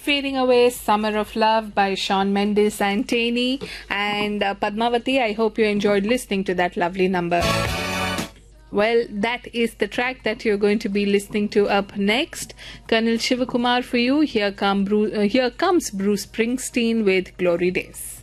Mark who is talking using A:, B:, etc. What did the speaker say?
A: Fading Away, Summer of Love by Shawn Mendes and Taney. And Padmavati, I hope you enjoyed listening to that lovely number. Well, that is the track that you're going to be listening to up next. Colonel Shivakumar for you. Here comes Bruce Springsteen with Glory Days.